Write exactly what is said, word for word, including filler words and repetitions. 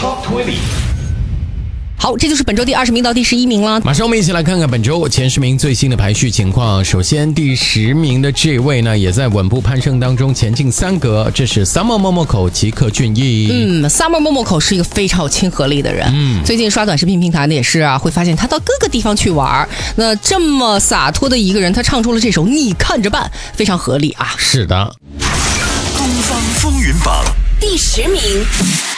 Top 二十。 好，这就是本周第二十名到第十一名了。 马上我们一起来看看本周前十名最新的排序情况。首先第十名的这位呢，也在稳步攀升当中前进三格，这是 Summer Momoko 吉克隽逸。 嗯 ，Summer Momoko 是一个非常有亲和力的人。嗯，最近刷短视频平台呢也是啊，会发现他到各个地方去玩。那这么洒脱的一个人，他唱出了这首《你看着办》，非常合理啊。 是的。 东方风云榜第十名。